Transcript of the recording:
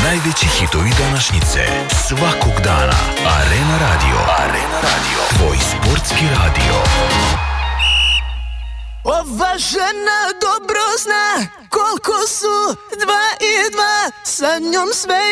Najveći hitovi današnjice svakog dana. Arena Radio. Tvoj sportski radio. Ova žena dobro zna koliko su 2 i 2, sa njom sve